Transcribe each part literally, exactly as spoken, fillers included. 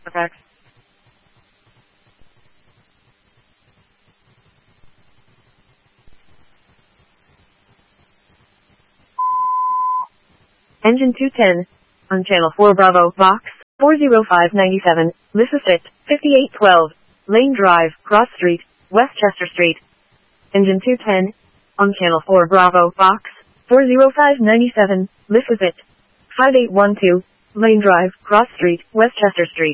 Perfect. Engine two ten. On channel four Bravo, box four oh five nine seven, Lissafit, fifty-eight twelve, Lane Drive, Cross Street, Westchester Street. Engine two ten. On channel four Bravo, box four oh five nine seven, Lissafit, five eight one two, Lane Drive, Cross Street, Westchester Street.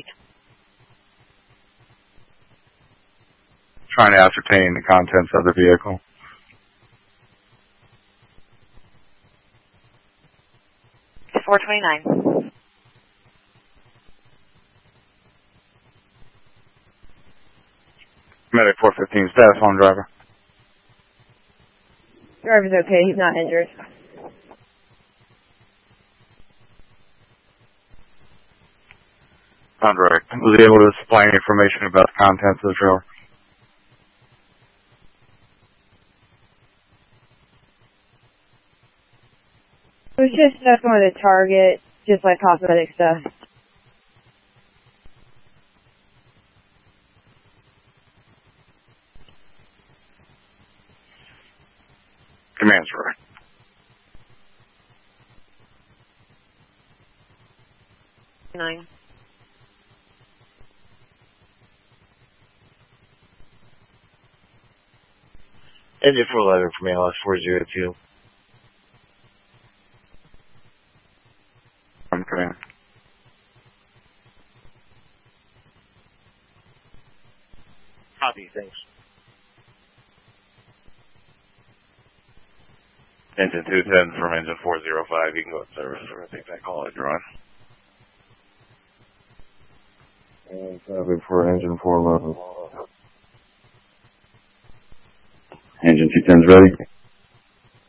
Trying to ascertain the contents of the vehicle. four twenty-nine. Medic four fifteen, status on driver. Driver's okay, he's not injured. Contract. Was he able to supply any information about the contents of the trailer? It was just stuff on the Target, just like cosmetic stuff. Command, sir. Nine. Engine four eleven from A L S four oh two. I'm command. Copy, thanks. Engine two ten from engine four oh five, you can go to service. We're going to take that call as you're on. And copy for engine four eleven. Engine two ten's ready.